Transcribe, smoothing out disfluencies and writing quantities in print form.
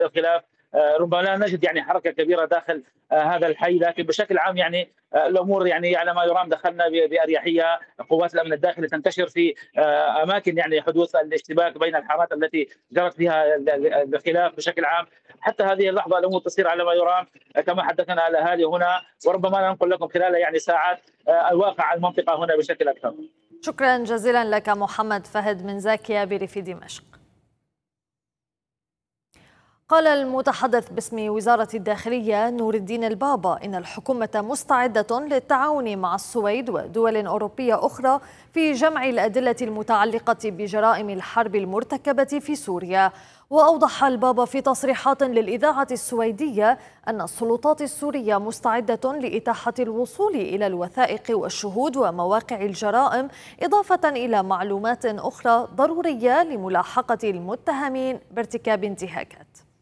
الخلاف. ربما لا نجد يعني حركة كبيرة داخل هذا الحي، لكن بشكل عام يعني الامور يعني على ما يرام دخلنا باريحيه. قوات الامن الداخلي تنتشر في اماكن يعني حدوث الاشتباك بين الحارات التي جرت فيها الخلاف بشكل عام. حتى هذه اللحظه الامور تسير على ما يرام كما حدثنا الاهالي هنا، وربما ننقل لكم خلال يعني ساعات الواقع على المنطقه هنا بشكل اكثر. شكرا جزيلا لك محمد فهد من زاكيا بريف دمشق. قال المتحدث باسم وزارة الداخلية نور الدين البابا إن الحكومة مستعدة للتعاون مع السويد ودول أوروبية أخرى في جمع الأدلة المتعلقة بجرائم الحرب المرتكبة في سوريا. وأوضح البابا في تصريحات للإذاعة السويدية أن السلطات السورية مستعدة لإتاحة الوصول إلى الوثائق والشهود ومواقع الجرائم، إضافة إلى معلومات أخرى ضرورية لملاحقة المتهمين بارتكاب انتهاكات.